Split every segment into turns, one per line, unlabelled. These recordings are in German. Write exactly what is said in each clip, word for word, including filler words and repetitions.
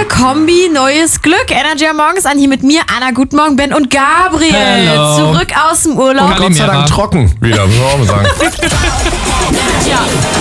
Kombi, neues Glück. Energy am Morgen ist an hier mit mir, Anna, guten Morgen, Ben und Gabriel.
Hello.
Zurück aus dem Urlaub.
Und
Gott sei Dank trocken wieder, muss man auch mal sagen.
Ja.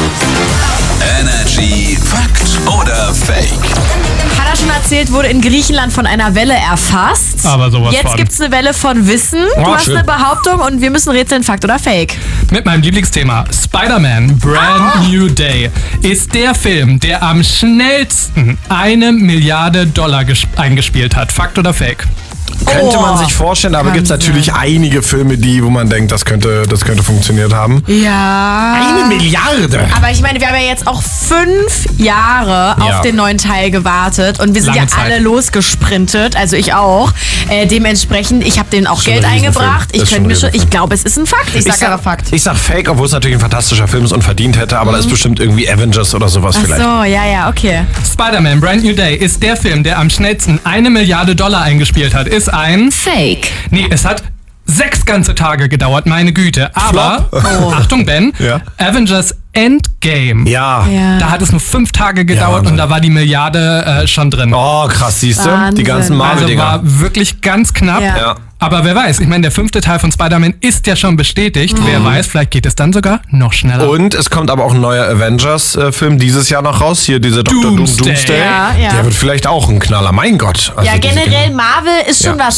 Energy Fakt oder Fake?
Hat er schon erzählt, wurde in Griechenland von einer Welle erfasst.
Aber sowas
Jetzt
von.
gibt's eine Welle von Wissen. Du
Oh,
hast
schön.
eine Behauptung und wir müssen rätseln, Fakt oder Fake.
Mit meinem Lieblingsthema Spider-Man Brand New Day ist der Film, der am schnellsten eine Milliarde Dollar ges- eingespielt hat. Fakt oder Fake?
Könnte
Oh.
man sich vorstellen, aber
Kann
gibt es natürlich
sein.
einige Filme, die, wo man denkt, das könnte, das könnte funktioniert haben.
Ja.
Eine Milliarde!
Aber ich meine, wir haben ja jetzt auch fünf Jahre
Ja.
auf den neuen Teil gewartet und wir sind
Lange
ja
Zeit.
alle losgesprintet, also ich auch. Äh, dementsprechend, ich habe denen auch
Schon
Geld
ein Riesenfilm.
eingebracht. Ich
Ist schon
könnte
ein
mir schon,
Riesenfilm.
ich glaube, es ist ein Fakt. Ich, sag aber Fakt.
ich sag Fake, obwohl es natürlich ein fantastischer Film ist und verdient hätte, aber da ist bestimmt irgendwie Avengers oder sowas
Ach
vielleicht.
so, ja, ja, okay.
Spider-Man Brand New Day ist der Film, der am schnellsten eine Milliarde Dollar eingespielt hat. Ist ein...
Fake.
Nee, es hat sechs ganze Tage gedauert, meine Güte. Aber,
Oh.
Achtung Ben,
Ja.
Avengers Endgame.
Ja.
Ja.
Da hat es nur fünf Tage gedauert
Wahnsinn.
und da war die Milliarde äh, schon drin.
Oh, krass, siehst du?
Wahnsinn.
Die ganzen
Also
Marvel-Dinger.
war wirklich ganz knapp.
Ja.
Ja.
Aber wer weiß, ich meine, der fünfte Teil von Spider-Man ist ja schon bestätigt. Wer weiß, vielleicht geht es dann sogar noch schneller.
Und es kommt aber auch ein neuer Avengers-Film dieses Jahr noch raus. Hier diese Doktor Doom
Doomsday.
Doomsday.
Ja, ja.
Der wird vielleicht auch ein Knaller. Mein Gott. Also
Ja,
diese-
generell Marvel ist schon
Ja.
was